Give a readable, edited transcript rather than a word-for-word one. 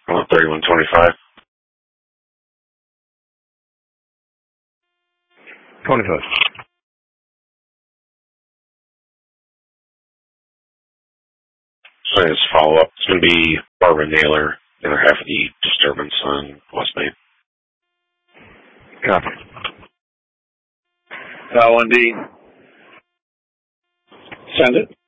3125. 25. So this follow-up. It's going to be Barbara Naylor, the other half of the disturbance on West Main. Copy. L1D. Send it.